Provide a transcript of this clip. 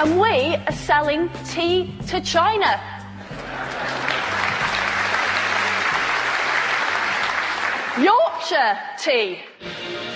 And we are selling tea to China. Yorkshire tea.